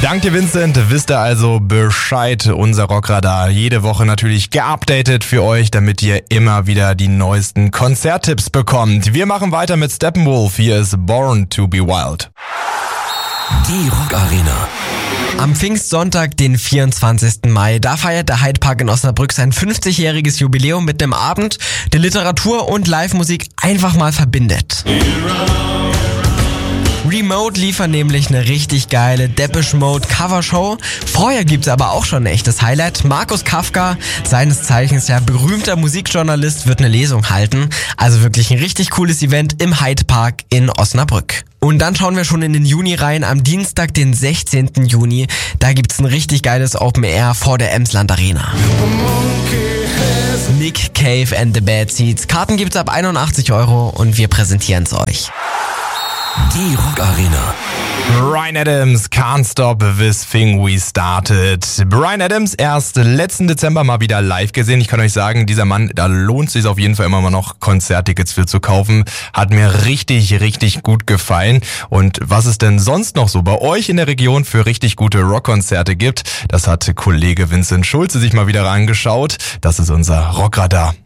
Dank dir, Vincent. Wisst ihr also Bescheid. Unser Rockradar jede Woche natürlich geupdatet für euch, damit ihr immer wieder die neuesten Konzerttipps bekommt. Wir machen weiter mit Steppenwolf. Hier ist Born to be Wild. Die Rock Arena. Am Pfingstsonntag, den 24. Mai, da feiert der Hyde Park in Osnabrück sein 50-jähriges Jubiläum mit einem Abend, der Literatur und Live-Musik einfach mal verbindet. Remote liefern nämlich eine richtig geile Depeche Mode Covershow. Vorher gibt's aber auch schon ein echtes Highlight. Markus Kafka, seines Zeichens ja berühmter Musikjournalist, wird eine Lesung halten. Also wirklich ein richtig cooles Event im Hyde Park in Osnabrück. Und dann schauen wir schon in den Juni rein. Am Dienstag, den 16. Juni, da gibt's ein richtig geiles Open Air vor der Emsland Arena. Nick Cave and the Bad Seeds. Karten gibt's ab 81 € und wir präsentieren's euch. Die Rock Arena. Bryan Adams, Can't Stop This Thing We Started. Bryan Adams erst letzten Dezember mal wieder live gesehen. Ich kann euch sagen, dieser Mann, da lohnt es sich auf jeden Fall immer mal noch Konzerttickets für zu kaufen. Hat mir richtig, richtig gut gefallen. Und was es denn sonst noch so bei euch in der Region für richtig gute Rockkonzerte gibt, das hat Kollege Vincent Schulze sich mal wieder angeschaut. Das ist unser Rockradar.